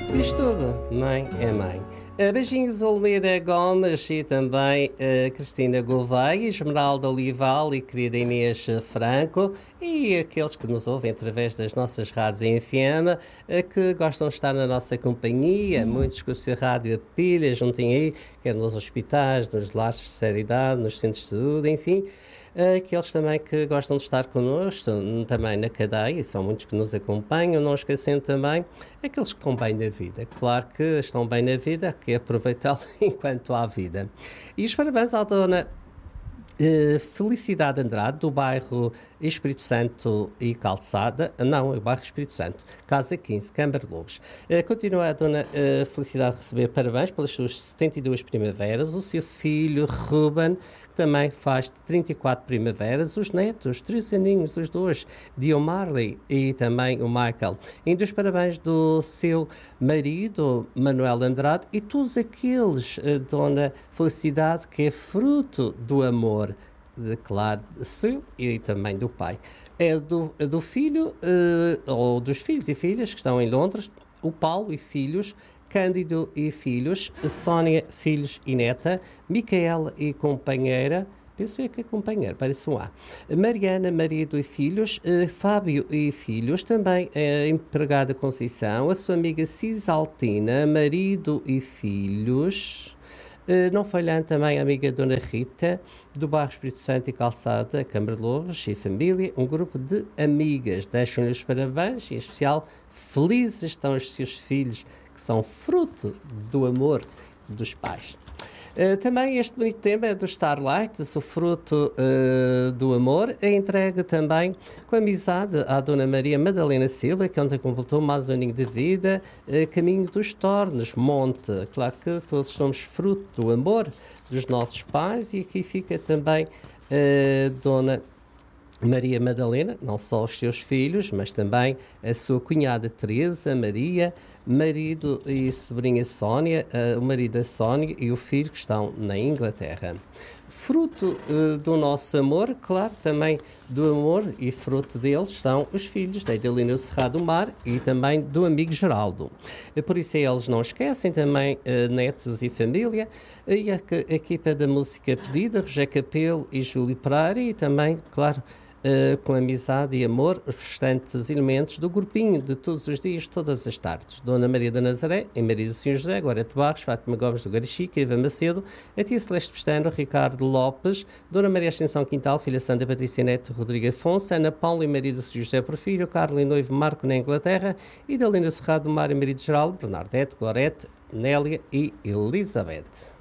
Diz tudo, mãe é mãe. Beijinhos, Olmeira Gomes e também Cristina Gouveia, Esmeralda Olival e querida Inês Franco e aqueles que nos ouvem através das nossas rádios em FM, que gostam de estar na nossa companhia, muitos com o seu rádio a pilha, juntem aí, quer nos hospitais, nos lares de terceira idade, nos centros de saúde, enfim. Aqueles também que gostam de estar connosco, também na cadeia, e são muitos que nos acompanham, não esquecendo também aqueles que estão bem na vida. Claro que estão bem na vida, que é aproveitá-lo enquanto há vida. E os parabéns à dona Felicidade Andrade, do bairro Espírito Santo e Calçada, não, é o bairro Espírito Santo, Casa 15, Câmara de Lobos. Continua a dona Felicidade a receber parabéns pelas suas 72 primaveras, o seu filho Ruben, que também faz 34 primaveras, os netos, 3 aninhos, os dois, Dio Marley e também o Michael. E dos parabéns do seu marido, Manuel Andrade, e todos aqueles, dona Felicidade, que é fruto do amor, claro, seu e também do pai. É do filho, ou dos filhos e filhas que estão em Londres, o Paulo e filhos, Cândido e filhos, Sónia, filhos e neta, Micaela e companheira, penso que é companheira, parece um A, Mariana, marido e filhos, Fábio e filhos, também a empregada Conceição, a sua amiga Cisaltina, marido e filhos. Não falhando também a amiga Dona Rita, do bairro Espírito Santo e Calçada, Câmara de Lobos e família, um grupo de amigas. Deixam-lhe os parabéns e, em especial, felizes estão os seus filhos, que são fruto do amor dos pais. Também este bonito tema é do Starlight, o fruto do amor, é entregue também com amizade à Dona Maria Madalena Silva, que ontem completou mais um aninho de vida, caminho dos Tornos, Monte. Claro que todos somos fruto do amor dos nossos pais, e aqui fica também Dona Maria Madalena, não só os seus filhos, mas também a sua cunhada Teresa, Maria, marido e sobrinha Sónia, o marido da Sónia e o filho que estão na Inglaterra. Fruto do nosso amor, claro, também do amor e fruto deles são os filhos da Idalina Cerrado do Mar e também do amigo Geraldo. Por isso eles não esquecem também netos e família, e a equipa da música pedida, José Capelo e Júlio Pereira, e também, claro, com amizade e amor, os restantes elementos do grupinho de todos os dias, todas as tardes. Dona Maria da Nazaré, em Maria do São José, Gorete Barros, Fátima Gomes do Garichica, Eva Macedo, a tia Celeste Pestano, Ricardo Lopes, Dona Maria Ascensão Quintal, Filha Santa Patrícia Neto, Rodrigo Afonso, Ana Paula e Maria do São José Porfírio, Carla e Noivo Marco na Inglaterra, e da Linda Cerrado do Mar e Maria de Geraldo, Bernardete, Gorete, Nélia e Elizabeth.